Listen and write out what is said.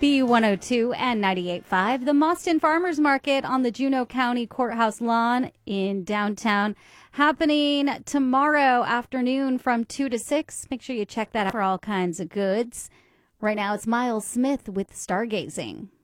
B102 and 98.5, the Mauston Farmers Market on the Juneau County Courthouse lawn in downtown, happening tomorrow afternoon from 2 to 6. Make sure you check that out for all kinds of goods. Right now, it's Miles Smith with Stargazing.